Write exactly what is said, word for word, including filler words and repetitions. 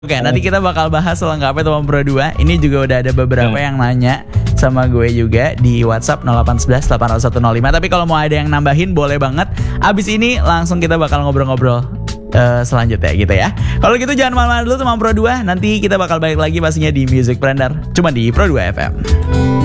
Oke, nanti kita bakal bahas selengkapnya Teman Pro dua. Ini juga udah ada beberapa yang nanya sama gue juga di WhatsApp nol delapan satu satu delapan nol satu nol lima. Tapi kalau mau ada yang nambahin boleh banget. Abis ini langsung kita bakal ngobrol-ngobrol uh, selanjutnya gitu ya. Kalau gitu jangan malam-malam dulu Teman Pro dua. Nanti kita bakal balik lagi pastinya di Music Blender. Cuma di Pro dua F M.